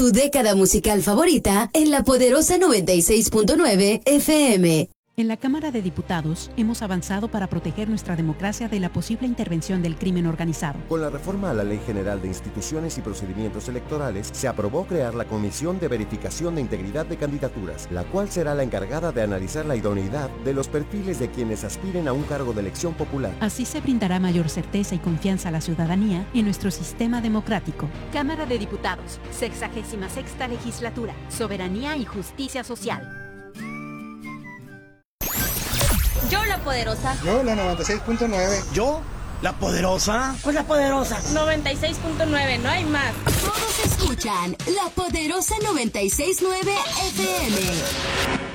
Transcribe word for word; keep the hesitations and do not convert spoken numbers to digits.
Tu década musical favorita en la poderosa noventa y seis punto nueve F M. En la Cámara de Diputados hemos avanzado para proteger nuestra democracia de la posible intervención del crimen organizado. Con la reforma a la Ley General de Instituciones y Procedimientos Electorales, se aprobó crear la Comisión de Verificación de Integridad de Candidaturas, la cual será la encargada de analizar la idoneidad de los perfiles de quienes aspiren a un cargo de elección popular. Así se brindará mayor certeza y confianza a la ciudadanía en nuestro sistema democrático. Cámara de Diputados, sexagésima sexta legislatura, soberanía y justicia social. Yo la poderosa. Yo la noventa y seis punto nueve. Yo la poderosa. Pues la poderosa. noventa y seis punto nueve, no hay más. Todos escuchan la poderosa noventa y seis punto nueve F M.